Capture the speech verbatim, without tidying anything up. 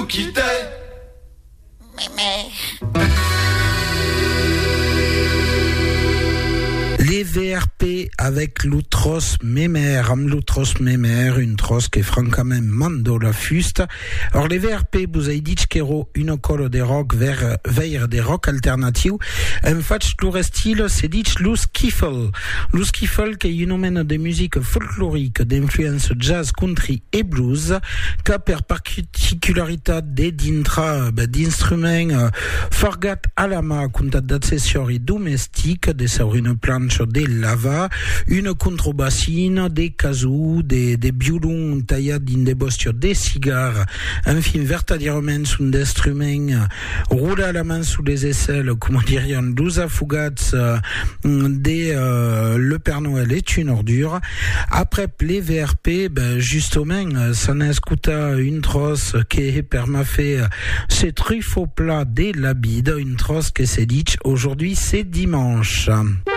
nous quitter. Les V R P avec l'outros mémère, am l'outros mémère, une trosse qui est francament mando la fuste. Or les V R P, vous avez dit qu'ero une colle des rock vers, vers des rock alternatifs. En fait, le restil, c'est dit le skiffle. Le skiffle, qui est une domaine de musique folklorique d'influence jazz, country et blues, qui a per particularité des d'intra, d'instruments, euh, forgat à la main, compte d'accessoires domestiques, des sur une planche des lava, une contrebassine, des kazoo, des, des violons taillés dans des bostures, des cigares, enfin, vertadièrement sous des instruments, roulés à la main sous les aisselles, comment dire, douze fugats, euh, des, euh, le Père Noël est une ordure. Après les V R P, ben, justement, ça n'a écouté une trosse qui perm'a fait, c'est truffes au plat des labide, une trosse qui s'est dit, aujourd'hui c'est dimanche.